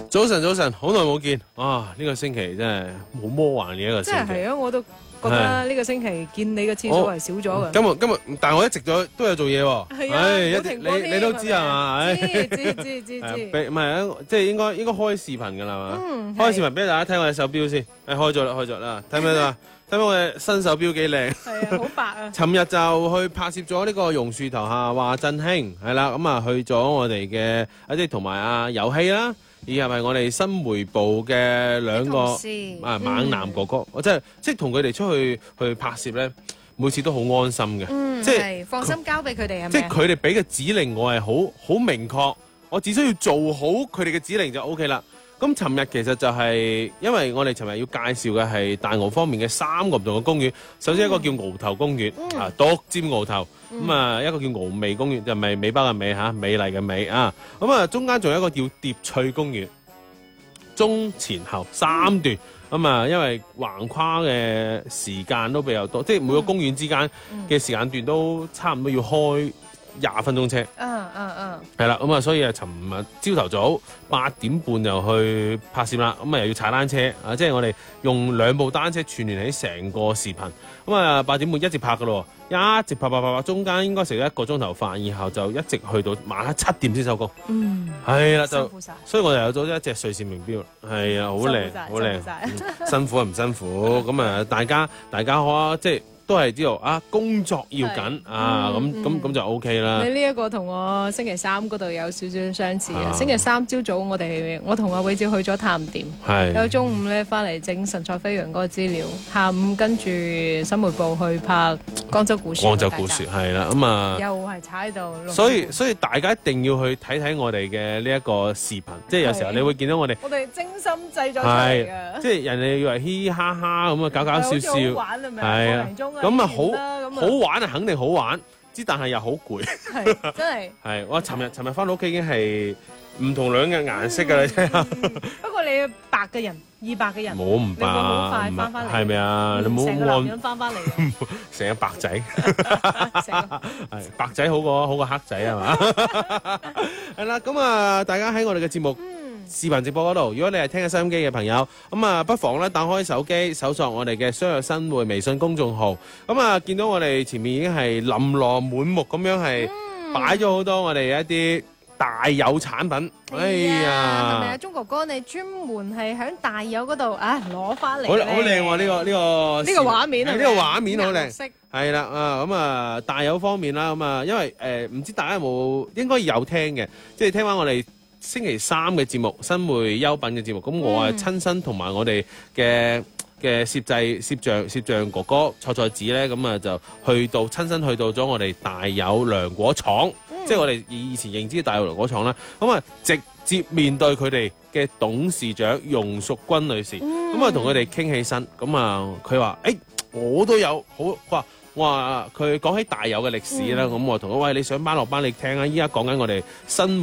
早晨，早晨，好耐冇見啊！呢個星期真係好魔幻嘅一個星期。 真係啊！我都覺得呢個星期見你嘅次數係少咗嘅。 今日，但係我一直都有做嘢喎。 係啊， 一直你都知係嘛？ 知。 唔係啊，即係應該開視頻㗎啦嘛。開視頻俾大家睇我隻手錶先。開咗啦，睇唔睇到啊？睇唔睇我嘅新手錶幾靚？ 係啊，好白啊！ 尋日就去拍攝咗呢個榕樹頭下華振興係啦，咁啊去咗我哋嘅即係同埋阿遊戲啦。以及係我哋新媒部嘅兩個猛男哥哥，我即係同佢哋出去拍攝咧，每次都好安心嘅，即係放心交俾佢哋係咪？ 即係佢哋俾嘅指令我係好明確，我只需要做好佢哋嘅指令就 O K 啦。咁尋日其實就係因為我哋尋日要介紹嘅係大澳方面嘅3個唔同嘅公園，首先一個叫鰲頭公園，獨佔鰲頭。咁啊，一個叫峨眉公園，就唔係尾巴嘅尾嚇，美麗嘅美啊。咁啊，中間仲有一個叫蝶翠公園，中前後3段。咁啊，因為橫跨嘅時間都比較多，即係每個公園之間嘅時間段都差唔多要開20分鐘車。係啦，咁啊，所以啊，尋日朝頭早8點半就去拍攝啦。咁啊，又要踩單車啊，即係我哋用2部單車串聯起成個視頻。咁啊，8點半一直拍噶咯，一直拍，中間應該食咗1個鐘頭飯，然後就一直去到晚黑7點先收工。係啦，就所以我哋有咗一隻瑞士名錶，係啊，好靚，辛苦啊唔辛苦。咁啊，大家可即係。都係知道啊，工作要緊啊，咁就 OK 啦。 你呢一個同我星期3嗰度有少少相似啊。星期3朝早我同阿偉照去咗探店，有中午咧翻嚟整神采飛揚嗰個資料，下午跟住新媒部去拍江州故事。江州故事係啦，咁啊，又係踩到。所以大家一定要去睇我哋嘅呢一個視頻，即係有時候你會見到我哋精心製作出嚟嘅，即係人哋以為嘻嘻哈哈咁啊，搞笑，係啊。咁啊好玩啊，肯定好玩，但係又好攰， 係真係。係我尋日翻到屋企已經係唔同兩嘅顏色㗎啦，真係。 不過你白嘅人，200嘅人， 我唔白，你會好快翻返嚟，係咪啊？你冇成個男人翻返嚟，成個白仔，係白仔好過黑仔係嘛？係啦，咁啊，大家喺我哋嘅節目視頻直播嗰度，如果你係聽緊收音機嘅朋友，咁啊不妨咧打開手機搜索我哋嘅相約新會微信公眾號，咁啊見到我哋前面已經係琳琅滿目咁樣係擺咗好多我哋一啲大有產品。哎呀， 係咪啊？鐘哥哥，你專門係喺大有嗰度攞翻嚟，好靚喎！呢個畫面啊， 呢個畫面好靚，係啦啊，咁啊大有方面啦，咁啊因為唔知大家有冇應該有聽嘅，即係聽翻我哋星期3嘅節目，新媒優品嘅節目，咁我係親身同埋我哋嘅攝像哥哥蔡子咧，咁啊就親身去到咗我哋大有涼果廠，即係我哋以前認知嘅大有涼果廠啦，咁啊直接面對佢哋嘅董事長容淑君女士，咁啊同佢哋傾起身，咁啊佢話我都有我話佢講起大有嘅歷史啦，咁我同佢話你上班落班你聽啊，依家講緊我哋新